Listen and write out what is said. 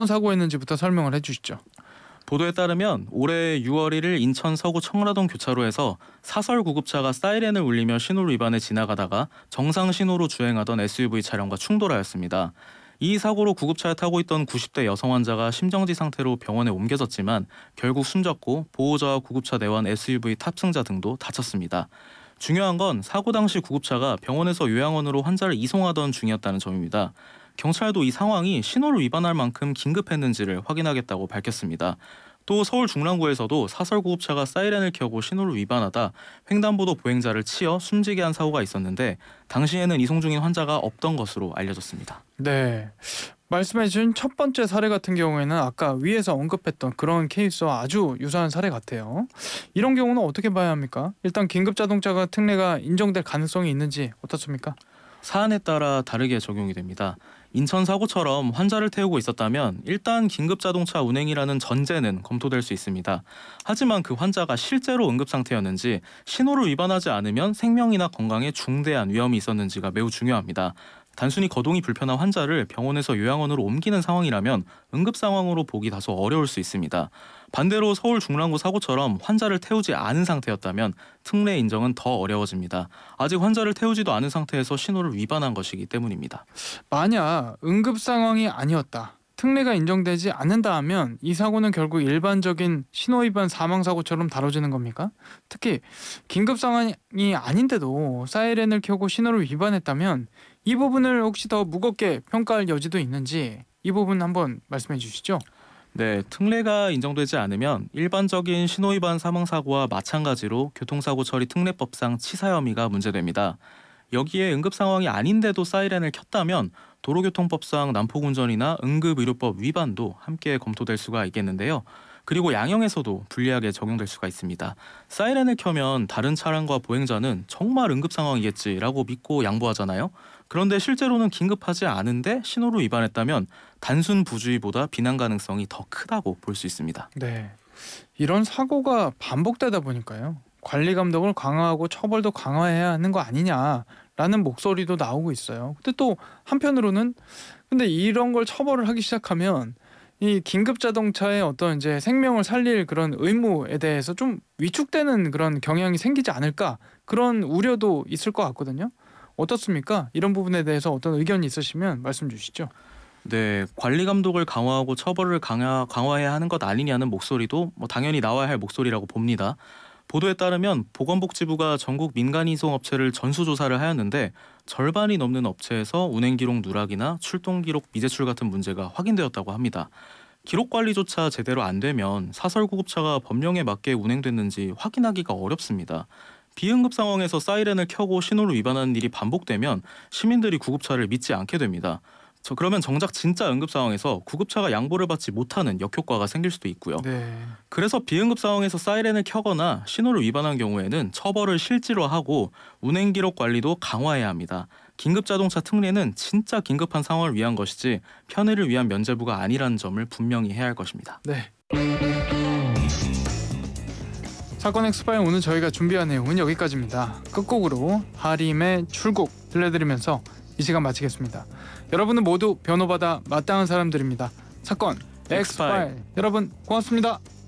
사고였는지부터 설명을 해주시죠. 보도에 따르면 올해 6월 1일 인천 서구 청라동 교차로에서 사설 구급차가 사이렌을 울리며 신호를 위반해 지나가다가 정상 신호로 주행하던 SUV 차량과 충돌하였습니다. 이 사고로 구급차에 타고 있던 90대 여성 환자가 심정지 상태로 병원에 옮겨졌지만 결국 숨졌고 보호자와 구급차 내원 SUV 탑승자 등도 다쳤습니다. 중요한 건 사고 당시 구급차가 병원에서 요양원으로 환자를 이송하던 중이었다는 점입니다. 경찰도 이 상황이 신호를 위반할 만큼 긴급했는지를 확인하겠다고 밝혔습니다. 또 서울 중랑구에서도 사설 구급차가 사이렌을 켜고 신호를 위반하다 횡단보도 보행자를 치어 숨지게 한 사고가 있었는데 당시에는 이송 중인 환자가 없던 것으로 알려졌습니다. 네. 말씀해주신 첫 번째 사례 같은 경우에는 아까 위에서 언급했던 그런 케이스와 아주 유사한 사례 같아요. 이런 경우는 어떻게 봐야 합니까? 일단 긴급자동차가 특례가 인정될 가능성이 있는지 어떻습니까? 사안에 따라 다르게 적용이 됩니다. 인천 사고처럼 환자를 태우고 있었다면 일단 긴급자동차 운행이라는 전제는 검토될 수 있습니다. 하지만 그 환자가 실제로 응급 상태였는지 신호를 위반하지 않으면 생명이나 건강에 중대한 위험이 있었는지가 매우 중요합니다. 단순히 거동이 불편한 환자를 병원에서 요양원으로 옮기는 상황이라면 응급 상황으로 보기 다소 어려울 수 있습니다. 반대로 서울 중랑구 사고처럼 환자를 태우지 않은 상태였다면 특례 인정은 더 어려워집니다. 아직 환자를 태우지도 않은 상태에서 신호를 위반한 것이기 때문입니다. 만약 응급 상황이 아니었다, 특례가 인정되지 않는다 하면 이 사고는 결국 일반적인 신호위반 사망사고처럼 다뤄지는 겁니까? 특히 긴급 상황이 아닌데도 사이렌을 켜고 신호를 위반했다면 이 부분을 혹시 더 무겁게 평가할 여지도 있는지 이 부분 한번 말씀해 주시죠. 네, 특례가 인정되지 않으면 일반적인 신호위반 사망사고와 마찬가지로 교통사고 처리 특례법상 치사 혐의가 문제됩니다. 여기에 응급 상황이 아닌데도 사이렌을 켰다면 도로교통법상 난폭운전이나 응급의료법 위반도 함께 검토될 수가 있겠는데요. 그리고 양형에서도 불리하게 적용될 수가 있습니다. 사이렌을 켜면 다른 차량과 보행자는 정말 응급 상황이겠지라고 믿고 양보하잖아요. 그런데 실제로는 긴급하지 않은데 신호를 위반했다면 단순 부주의보다 비난 가능성이 더 크다고 볼 수 있습니다. 네. 이런 사고가 반복되다 보니까요, 관리 감독을 강화하고 처벌도 강화해야 하는 거 아니냐라는 목소리도 나오고 있어요. 근데 또 한편으로는 근데 이런 걸 처벌을 하기 시작하면 이 긴급 자동차의 어떤 이제 생명을 살릴 그런 의무에 대해서 좀 위축되는 그런 경향이 생기지 않을까, 그런 우려도 있을 것 같거든요. 어떻습니까? 이런 부분에 대해서 어떤 의견이 있으시면 말씀 주시죠. 네, 관리 감독을 강화하고 처벌을 강화해야 하는 것 아니냐는 목소리도 당연히 나와야 할 목소리라고 봅니다. 보도에 따르면 보건복지부가 전국 민간이송 업체를 전수조사를 하였는데 절반이 넘는 업체에서 운행기록 누락이나 출동기록 미제출 같은 문제가 확인되었다고 합니다. 기록 관리조차 제대로 안 되면 사설 구급차가 법령에 맞게 운행됐는지 확인하기가 어렵습니다. 비응급 상황에서 사이렌을 켜고 신호를 위반하는 일이 반복되면 시민들이 구급차를 믿지 않게 됩니다. 그러면 정작 진짜 응급 상황에서 구급차가 양보를 받지 못하는 역효과가 생길 수도 있고요. 네. 그래서 비응급 상황에서 사이렌을 켜거나 신호를 위반한 경우에는 처벌을 실제로 하고 운행 기록 관리도 강화해야 합니다. 긴급 자동차 특례는 진짜 긴급한 상황을 위한 것이지 편의를 위한 면제부가 아니라는 점을 분명히 해야 할 것입니다. 네. 사건 엑스파일 오늘 저희가 준비한 내용은 여기까지입니다. 끝곡으로 하림의 출국 들려드리면서 이 시간 마치겠습니다. 여러분은 모두 변호받아 마땅한 사람들입니다. 사건 엑스파일, 여러분 고맙습니다.